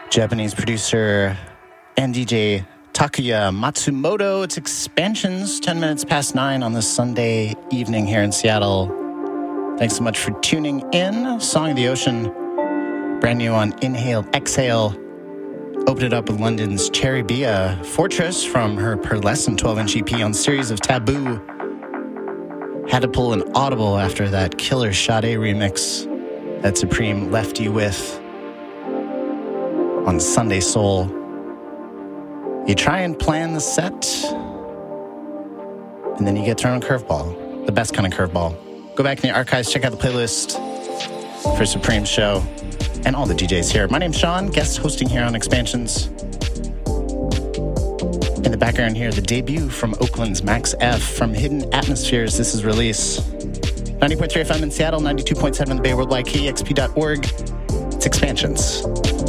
Japanese producer and DJ Takuya Matsumoto. It's Expansions, 10 minutes past 9 on this Sunday evening here in Seattle. Thanks so much for tuning in. Song of the Ocean, brand new on Inhale, Exhale. Opened it up with London's Cherry Bia Fortress from her Pearlescent 12-inch EP on Series of Taboo. Had to pull an audible after that killer Sade remix that Supreme left you with on Sunday Soul. You try and plan the set, and then you get thrown a curveball. The best kind of curveball. Go back in the archives, check out the playlist for Supreme's show and all the DJs here. My name's Sean, guest hosting here on Expansions. In the background here, the debut from Oakland's Max F from Hidden Atmospheres. This is Release. 90.3 FM in Seattle, 92.7 in the Bay, worldwide, KEXP.org. It's Expansions.